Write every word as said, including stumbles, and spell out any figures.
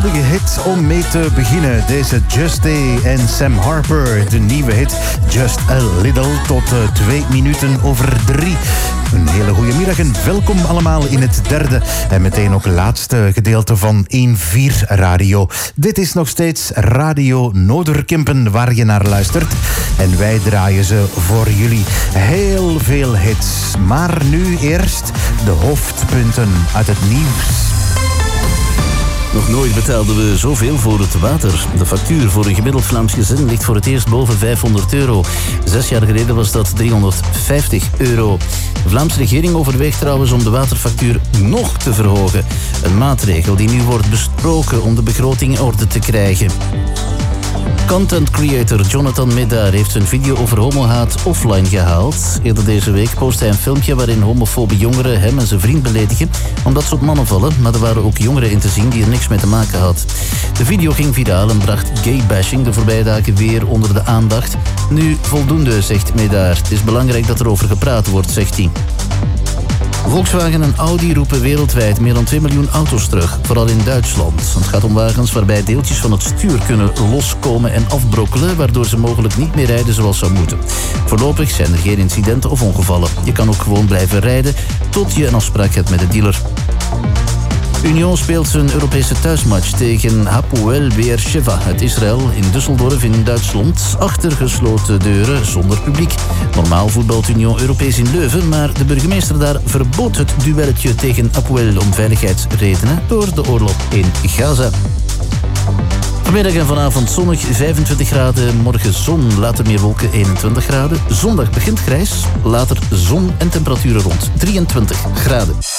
geweldige hit om mee te beginnen. Deze Just Day en Sam Harper. De nieuwe hit Just a Little tot uh, twee minuten over drie. Een hele goede middag en welkom allemaal in het derde en meteen ook laatste gedeelte van één vier Radio. Dit is nog steeds Radio Noorderkempen waar je naar luistert. En wij draaien ze voor jullie. Heel veel hits. Maar nu eerst de hoofdpunten uit het nieuws. Nog nooit betaalden we zoveel voor het water. De factuur voor een gemiddeld Vlaams gezin ligt voor het eerst boven vijfhonderd euro. Zes jaar geleden was dat driehonderdvijftig euro. De Vlaamse regering overweegt trouwens om de waterfactuur nog te verhogen. Een maatregel die nu wordt besproken om de begroting in orde te krijgen. Content creator Jonathan Médard heeft zijn video over homohaat offline gehaald. Eerder deze week postte hij een filmpje waarin homofobe jongeren hem en zijn vriend beledigen omdat ze op mannen vallen, maar er waren ook jongeren in te zien die er niks mee te maken had. De video ging viraal en bracht gaybashing de voorbije dagen weer onder de aandacht. Nu voldoende, zegt Médard. Het is belangrijk dat er over gepraat wordt, zegt hij. Volkswagen en Audi roepen wereldwijd meer dan twee miljoen auto's terug, vooral in Duitsland. Het gaat om wagens waarbij deeltjes van het stuur kunnen loskomen en afbrokkelen, waardoor ze mogelijk niet meer rijden zoals zou moeten. Voorlopig zijn er geen incidenten of ongevallen. Je kan ook gewoon blijven rijden tot je een afspraak hebt met de dealer. Union speelt zijn Europese thuismatch tegen Hapoel Beersheva uit Israël in Düsseldorf in Duitsland. Achter gesloten deuren, zonder publiek. Normaal voetbalt Union Europees in Leuven, maar de burgemeester daar verbood het duelletje tegen Hapoel om veiligheidsredenen door de oorlog in Gaza. Vanmiddag en vanavond zonnig, vijfentwintig graden. Morgen zon, later meer wolken, eenentwintig graden. Zondag begint grijs, later zon en temperaturen rond drieëntwintig graden.